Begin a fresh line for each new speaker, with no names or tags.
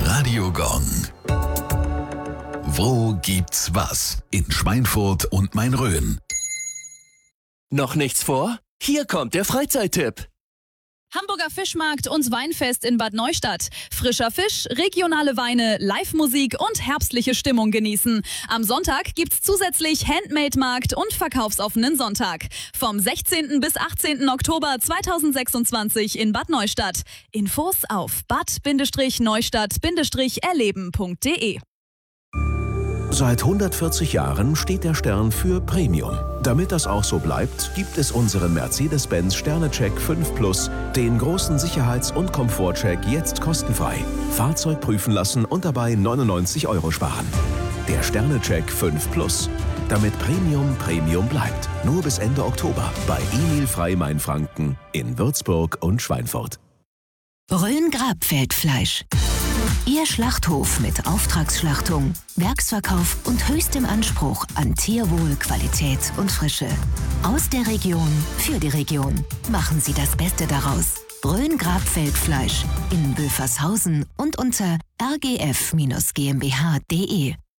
Radio Gong. Wo gibt's was? In Schweinfurt und Main-Rhön.
Noch nichts vor? Hier kommt der Freizeittipp.
Hamburger Fischmarkt und Weinfest in Bad Neustadt. Frischer Fisch, regionale Weine, Live-Musik und herbstliche Stimmung genießen. Am Sonntag gibt's zusätzlich Handmade-Markt und verkaufsoffenen Sonntag. Vom 16. bis 18. Oktober 2026 in Bad Neustadt. Infos auf bad-neustadt-erleben.de.
Seit 140 Jahren steht der Stern für Premium. Damit das auch so bleibt, gibt es unseren Mercedes-Benz Sternecheck 5 Plus, den großen Sicherheits- und Komfortcheck jetzt kostenfrei. Fahrzeug prüfen lassen und dabei 99 € sparen. Der Sternecheck 5 Plus. Damit Premium bleibt. Nur bis Ende Oktober bei Emil Frey Mainfranken in Würzburg und Schweinfurt.
Rhön Grabfeldfleisch. Ihr Schlachthof mit Auftragsschlachtung, Werksverkauf und höchstem Anspruch an Tierwohl, Qualität und Frische. Aus der Region für die Region. Machen Sie das Beste daraus. Rhön Grabfeldfleisch in Böfershausen und unter rgf-gmbh.de.